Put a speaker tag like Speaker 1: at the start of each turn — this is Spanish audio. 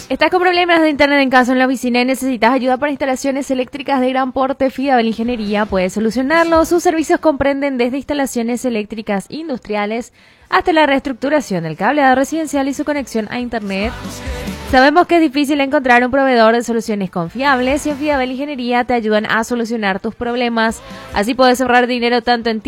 Speaker 1: ¿Estás con problemas de internet en casa o en la oficina y necesitas ayuda para instalaciones eléctricas de gran porte? Fidabel Ingeniería puede solucionarlo. Sus servicios comprenden desde instalaciones eléctricas industriales hasta la reestructuración del cableado residencial y su conexión a internet. Sabemos que es difícil encontrar un proveedor de soluciones confiables y en Fidabel Ingeniería te ayudan a solucionar tus problemas. Así puedes ahorrar dinero tanto en